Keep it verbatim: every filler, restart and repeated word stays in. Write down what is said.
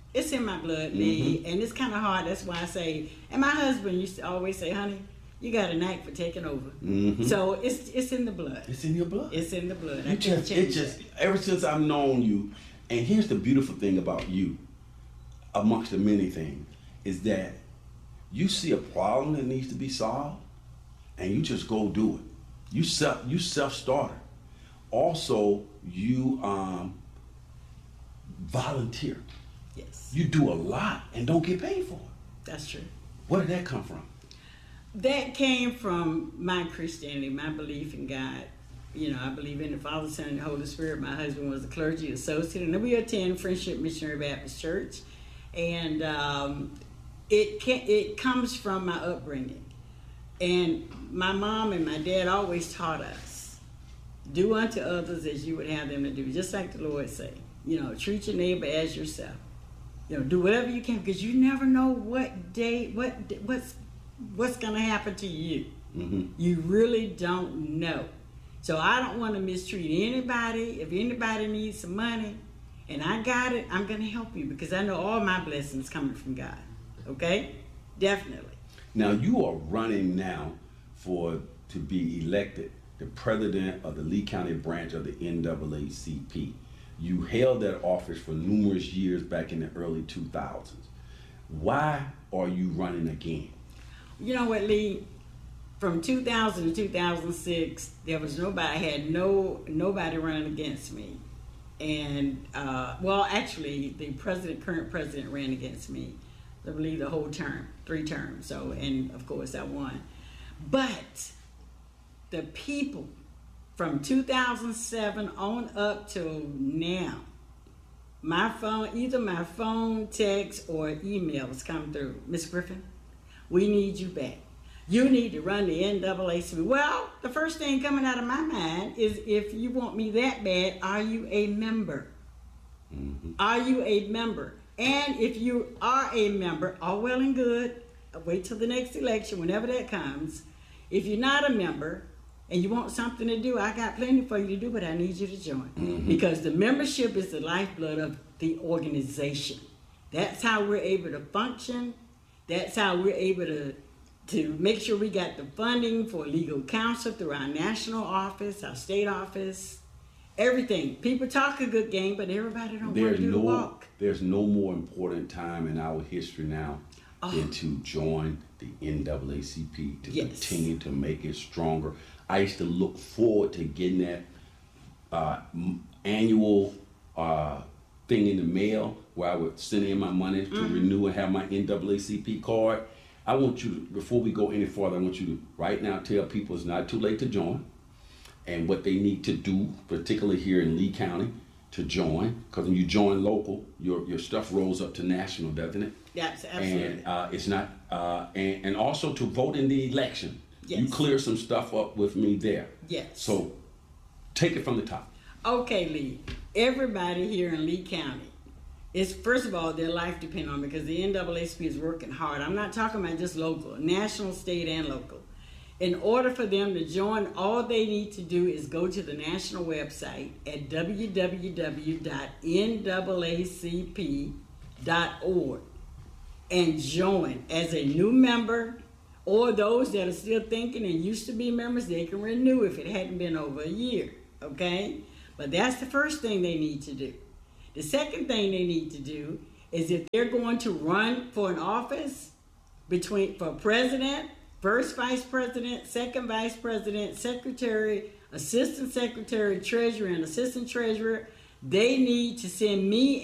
It's in my blood, Lee, mm-hmm. and it's kind of hard. That's why I say, and my husband used to always say, honey, you got a knack for taking over. Mm-hmm. So it's it's in the blood. It's in your blood. It's in the blood. You I just, it just, that. Ever since I've known you, and here's the beautiful thing about you, amongst the many things, is that you see a problem that needs to be solved, and you just go do it. You self, you self-starter. Also, you um, volunteer. Yes. You do a lot and don't get paid for it. That's true. Where did that come from? That came from my Christianity, my belief in God. You know, I believe in the Father, Son, and the Holy Spirit. My husband was a clergy associate, and we attend Friendship Missionary Baptist Church. And um, it can, it comes from my upbringing. And my mom and my dad always taught us, do unto others as you would have them to do, just like the Lord say. You know, treat your neighbor as yourself. You know, do whatever you can, because you never know what day, what what's what's going to happen to you. Mm-hmm. You really don't know. So I don't want to mistreat anybody. If anybody needs some money and I got it, I'm going to help you because I know all my blessings coming from God. Okay? Definitely. Now you are running now for to be elected the president of the Lee County branch of the N double A C P. You held that office for numerous years back in the early two thousands. Why are you running again? You know what, Lee? From two thousand to two thousand six, there was nobody, I had no nobody running against me. And, uh, well, actually, the president, current president ran against me, I believe the whole term, three terms. So, and of course, I won. But the people from two thousand seven on up till now, my phone, either my phone, text, or emails come through. Miss Griffin, we need you back. You need to run the N double A C P. Well, the first thing coming out of my mind is, if you want me that bad, are you a member? Mm-hmm. Are you a member? And if you are a member, all well and good, wait till the next election, whenever that comes. If you're not a member and you want something to do, I got plenty for you to do, but I need you to join. Mm-hmm. Because the membership is the lifeblood of the organization. That's how we're able to function. That's how we're able to to make sure we got the funding for legal counsel through our national office, our state office, everything. People talk a good game, but everybody don't want to do the walk. There's no more important time in our history now oh. than to join the N double A C P, to yes. continue to make it stronger. I used to look forward to getting that uh, annual uh, thing in the mail where I would send in my money to mm-hmm. renew and have my N double A C P card. I want you to, before we go any further, I want you to right now tell people it's not too late to join and what they need to do, particularly here in Lee County, to join. Because when you join local, your your stuff rolls up to national, doesn't it? Yes, absolutely. And uh, it's not, uh, and, and also to vote in the election. Yes. You clear some stuff up with me there. Yes. So take it from the top. Okay, Lee. Everybody here in Lee County, it's, first of all, their life depends on it because the N double A C P is working hard. I'm not talking about just local, national, state, and local. In order for them to join, all they need to do is go to the national website at w w w dot n double a c p dot org and join as a new member, or those that are still thinking and used to be members, they can renew if it hadn't been over a year, okay? But that's the first thing they need to do. The second thing they need to do is, if they're going to run for an office between for president, first vice president, second vice president, secretary, assistant secretary, treasurer, and assistant treasurer, they need to send me